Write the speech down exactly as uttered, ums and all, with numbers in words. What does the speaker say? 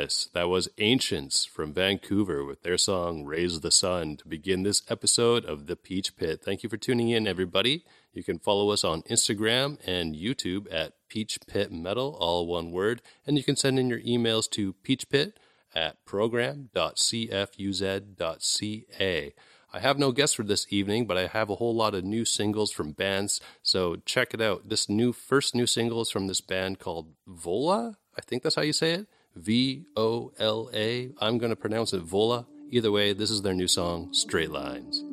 Yes, that was Ancients from Vancouver with their song Raise the Sun to begin this episode of The Peach Pit. Thank you for tuning in, everybody. You can follow us on Instagram and YouTube at Peach Pit Metal, all one word. And you can send in your emails to peachpit at program dot c f u z dot c a. I have no guests for this evening, but I have a whole lot of new singles from bands, so check it out. This new first new single is from this band called Vola. I think that's how you say it. V O L A. I'm going to pronounce it Vola. Either way, this is their new song, Straight Lines.